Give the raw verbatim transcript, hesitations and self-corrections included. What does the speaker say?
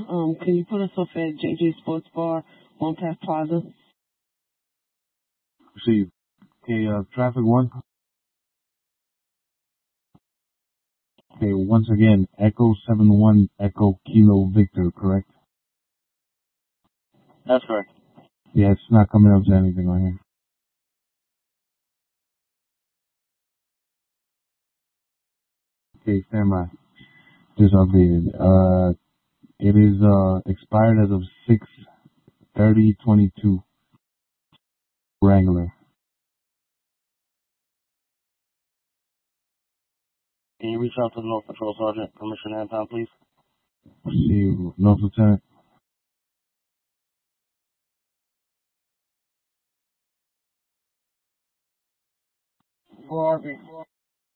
Um, can you put us up at J J Sports Bar, One Path Plaza? See, okay, uh, traffic one. Okay, once again, Echo seven one Echo Kilo Victor, correct? That's correct. Yeah, it's not coming up to anything on here. Okay, stand by. Just updated. Uh, it is, uh, expired as of six thirty twenty-two. Wrangler. Can you reach out to the North Patrol Sergeant, Commissioner Anton, please? See, North Lieutenant. four R V.